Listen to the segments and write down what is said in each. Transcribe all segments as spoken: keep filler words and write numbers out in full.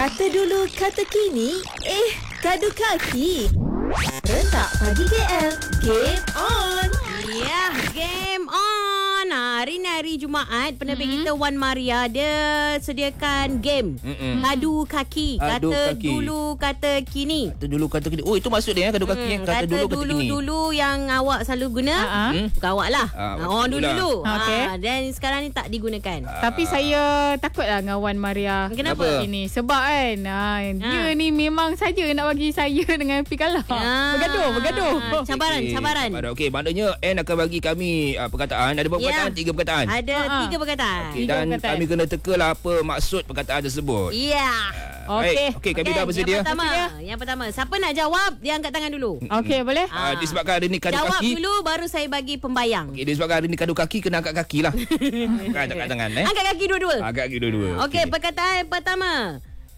Kata dulu, kata kini. Eh, gaduh kaki. Rentak Pagi K L. Game on. Ya, yeah, game on. Hari ni hari Jumaat, penerbit mm-hmm. kita Wan Maria dia sediakan game. Mm-mm. Adu kaki. Adu kata kaki. dulu, kata kini. Kata dulu, kata kini. Oh, itu maksud dia, kata kaki. Hmm, kata, kata dulu, kata kini. dulu yang awak selalu guna. Uh-huh. Hmm? Bukan awak lah. Ah, Uh, orang dulu-dulu. Okay. Ha, dan sekarang ni tak digunakan. Ah. Tapi saya takutlah dengan Wan Maria. Kenapa? Ini sebab kan ha, dia Ha. ni memang saja nak bagi saya dengan Pikala. Ah. Bergaduh, bergaduh. Cabaran, Okey, cabaran. Okey, maknanya Anne akan bagi kami uh, perkataan. Ada berapa Ya. perkataan? Tiga perkataan. Ada Ha-ha. tiga perkataan. Okay, Tiga dan perkataan. kami kena tekalah apa maksud perkataan tersebut. Ya. Uh, Okey. Baik. Okey, kami Okay, dah bersedia. Yang pertama, Bersedia? yang pertama, siapa nak jawab, dia angkat tangan dulu. Okey, boleh? Uh, disebabkan hari ni kadu Jawab kaki. dulu baru saya bagi pembayang. Okey, disebabkan hari ni kadu kaki, kena angkat kaki lah. Bukan angkat tangan eh. Angkat kaki dua-dua. Angkat kaki dua-dua. Okey, perkataan pertama.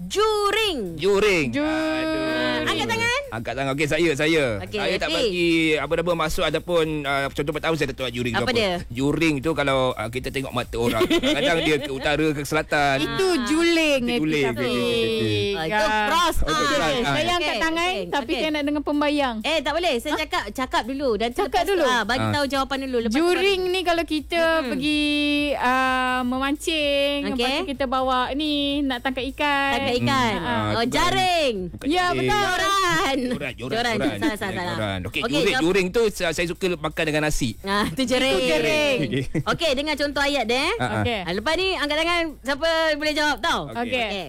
Juring. Juring. Ju- Aduh. Angkat tangan. Angkat tangan. Okey, saya saya. Okey, saya tak Epi. bagi apa-apa maksud ataupun uh, contoh pertama saya tak tahu juring tu Apa apa. dia? Juring tu kalau uh, kita tengok mata orang. Kadang-kadang dia ke utara ke selatan. Itu juling. Itu Itu juling. tapi. Ah, itu cross. Oh, itu Ah. cross. Okay, Ah. saya angkat Okey, tangan okey, tapi okey. saya nak dengan pembayang. Eh, tak boleh. Saya cakap cakap dulu dan Cakap lepas tu, dulu? ah, bagi Ah. tahu jawapan dulu. Lepas tu Juring ni kalau kita Mm-mm. pergi uh, memancing, Okey. lepas tu kita bawa ni nak tangkap ikan. tangkap ikan. Hmm. Ah, Oh, tu jaring. Bukan Ya, juring. betul. Joran. Joran, joran, Joran. joran. Salah, salah, salah. Joran. Okey, Okey, juring, jawab- juring tu saya saya suka makan dengan nasi. Ah, tu jering. Itu jering. Okey. Okey, dengar contoh ayat dia. eh. Ah, ah. Okey. Ah, lepas ni angkat tangan siapa boleh jawab tau. Okey. Okey. Okey.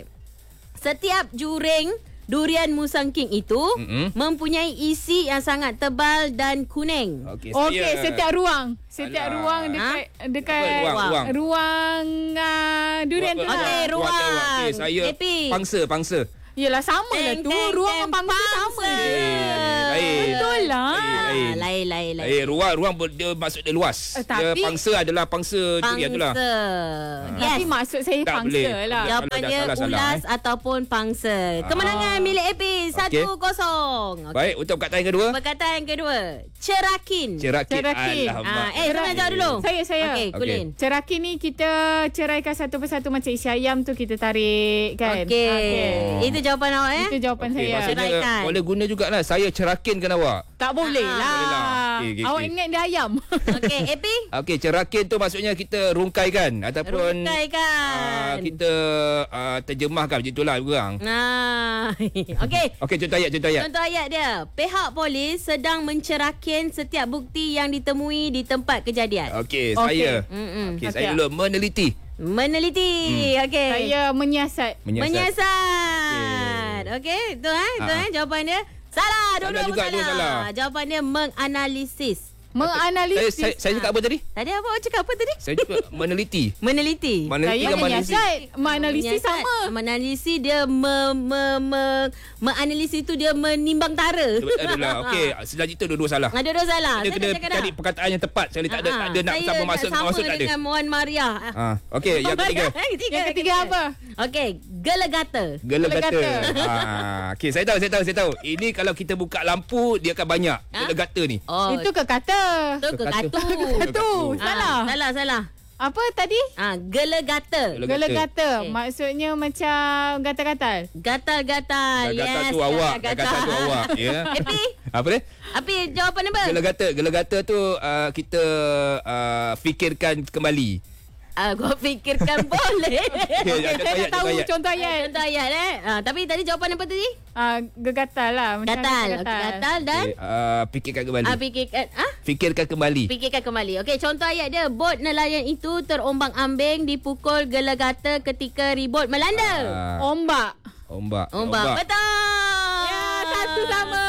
Setiap juring durian Musang King itu Mm-mm. mempunyai isi yang sangat tebal dan kuning. Okey, Okey, saya- setiap ruang. Setiap Alah. ruang dekat dekat Apa, ruang, ruang. ruang uh, durian tu Ruang- lah. Okey, ruang. Okey, saya Epi. pangsa, pangsa. Yelah sama lah Teng, tu. teng, Ruang teng, dengan pangsa sama pangsa. je. lain. Betul lah. Lain. Ah, lain, lain, lain. Eh, ruang ruang ber- dia maksud dia luas. Eh, Dia tapi- pangsa adalah pangsa durian tu lah. Pangsa. Yes. Tapi maksud saya Tak pangsa boleh. lah. Jawab- Jawapannya Kalau dah salah-salah, ulas ataupun pangsa. Kemenangan milik Epi satu kosong. Okay. Baik, untuk perkataan yang kedua. Perkataan yang kedua, cerakin. Cerakin. Cerakin. Alamak. Ah, eh, siapa nak jawab dulu? Saya, saya. Okey, Kulin. Cerakin ni kita ceraikan satu persatu macam isi ayam tu kita tarik kan. Okey. Oh. Itu jawapan awak eh? Itu jawapan Okey, saya. maksudnya Ceraikan. boleh guna jugalah. Saya cerakinkan awak. Tak boleh Ah, lah. boleh lah. Okey, okey, Awak okey. ingat dia ayam. Okey, Epi? Okey, cerakin tu maksudnya kita rungkaikan ataupun Rungkaikan. uh, kita uh, terjemahkan macam itulah orang. Nah. Okey. Okey, contoh ayat, contoh ayat. Contoh ayat dia. Pihak polis sedang mencerakin setiap bukti yang ditemui di tempat kejadian. Okey, Okey. saya. Mm-mm. Okey, Okey. saya dulu meneliti. Meneliti. Okey. Saya menyiasat. Menyiasat. Okey, tu eh, tu Ah. eh jawapan dia. Salah, Salah dua-dua pun juga, dua salah. salah. Jawapan dia menganalisis. Saya, Menganalisis. saya, saya cakap apa tadi? Tadi apa awak cakap apa tadi? Saya juga meneliti. Meneliti. Meneliti Saya dengan menganalisis. menyiasat. Menganalisis Menyiasat. sama. Menganalisis dia me, me, me, menganalisis tu dia menimbang tara. Adalah. Okey, selanjutnya dua-dua salah. Ada dua salah. Dia Saya kena nak cakap cari dah. perkataan yang tepat. Saya tak ada Ah, tak ada nak saya sama maksud sama maksud tak ada. dengan Muan Maria. Ha, okey, yang ketiga. Ketiga, Yang ketiga apa? Okey, gelegata. Gelegata. Gelegata. Ha, okey, saya tahu, saya tahu, saya tahu. Ini kalau kita buka lampu dia akan banyak. Ha? Gelegata ni. Oh, Itu ke kata? tu ke Kekatu. katu. Tu. Salah. Ah, salah, salah. Apa tadi? Ah, gelegata. Gelegata. Gelegata. Okey. Maksudnya macam gatal-gatal. Gatal-gatal. Gelegata Yes. tu awak, gatal. gelegata tu awak, ya. Epi, Apa dia? Api jawapan apa? Gelegata, gelegata tu uh, kita uh, fikirkan kembali. Ah, gua fikirkan boleh. Okey, Okay, contoh saya ayat, tak tahu contoh ayat. contoh ayat. Contoh ayat eh. Ah, tapi tadi jawapan apa tadi? Ah, gegatal lah. Macam Gatal. gatal. Okey, gatal dan Okay, uh, fikirkan kembali. ah, fikirkan ah Fikirkan kembali. Fikirkan kembali. Okey, contoh ayat dia. Bot nelayan itu terombang-ambing dipukul gelegata ketika ribut melanda. Ah, Ombak. ombak. Ombak. Betul. Ya, satu sama.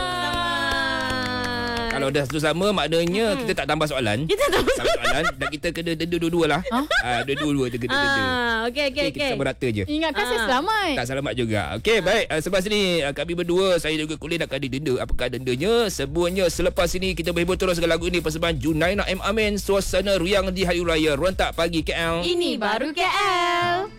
Kalau dah satu sama maknanya kita tak tambah soalan. Kita tak Tambah soalan dan kita kena denda dua-dua lah. Ah, dua-dua kita kena denda. Ah, okey okey Okey, kita okey. sama rata je. Ingatkan saya Ah. selamat. Tak selamat juga. Okey, baik. Uh, sebelah sini uh, kami berdua, saya juga Kulin akan didenda. Apakah dendanya? Sebuahnya selepas ini kita berhibur terus dengan lagu ini persembahan Junaina M Amin, suasana riang di Hari Raya Rentak Pagi K L. Ini baru K L.